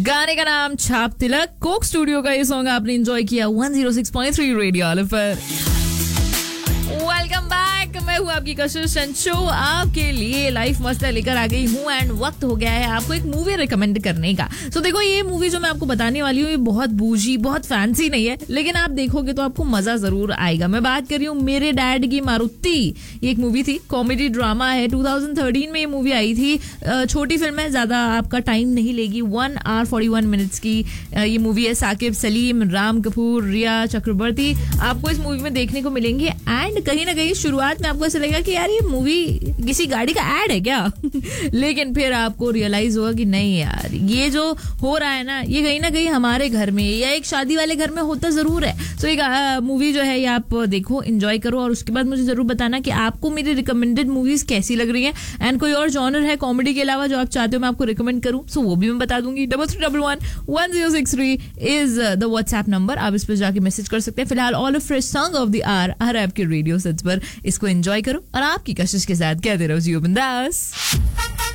गाने का नाम छाप तिलक, कोक स्टूडियो का ये सॉन्ग आपने एंजॉय किया 106.3 रेडियो आले पर। वेलकम बैक, मैं हूँ आपकी कशिश शो आपके लिए लाइफ मस्त लेकर आ गई हूँ एंड वक्त हो गया है आपको एक मूवी रिकमेंड करने का। सो देखो, ये मूवी जो मैं आपको बताने वाली हूँ ये बहुत बूझी, बहुत फैंसी नहीं है, लेकिन आप देखोगे तो आपको मजा जरूर आएगा। मैं बात कर रही हूँ मेरे डैड की मारुति। ये एक मूवी थी, कॉमेडी ड्रामा है, 2013 में ये मूवी आई थी। छोटी फिल्म है, ज्यादा आपका टाइम नहीं लेगी, 1 hour 41 minutes की ये मूवी है। साकिब सलीम, राम कपूर, रिया चक्रवर्ती आपको इस मूवी में देखने को मिलेंगे। एंड कहीं ना कहीं शुरुआत में आपको ऐसा लगेगा कि यार ये मूवी किसी गाड़ी का एड है क्या लेकिन फिर आपको रियलाइज होगा कि नहीं यार, ये जो हो रहा है ना, ये कहीं ना कहीं हमारे घर में या एक शादी वाले घर में होता जरूर है। सो एक मूवी जो है ये आप देखो, एंजॉय करो और उसके बाद मुझे जरूर बताना कि आपको मेरी रिकमेंडेड मूवीज कैसी लग रही है। एंड कोई और जॉनर है कॉमेडी के अलावा जो आप चाहते हो मैं आपको रिकमेंड करूं, सो वो भी मैं बता दूंगी। 33111063 इज द व्हाट्सएप नंबर, आप इस पर जाके मैसेज कर सकते हैं। फिलहाल all fresh song of the our आ रहा है आपके रेडियो सेट्स पर, इसको एंजॉय करो और आपकी कशिश के साथ कहते रहो जियो बिंदास।